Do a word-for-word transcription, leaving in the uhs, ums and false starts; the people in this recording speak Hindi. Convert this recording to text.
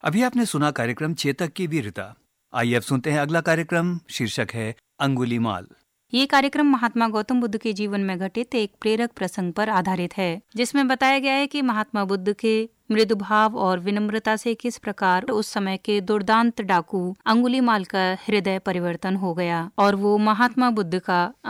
अभी आपने सुना कार्यक्रम चेतक की वीरता। आइए अब सुनते हैं अगला कार्यक्रम, शीर्षक है अंगुलीमाल। ये कार्यक्रम महात्मा गौतम बुद्ध के जीवन में घटित एक प्रेरक प्रसंग पर आधारित है, जिसमें बताया गया है कि महात्मा बुद्ध के मृदु भाव और विनम्रता से किस प्रकार उस समय के दुर्दांत डाकू अंगुलीमाल का हृदय परिवर्तन हो गया और वो महात्मा बुद्ध का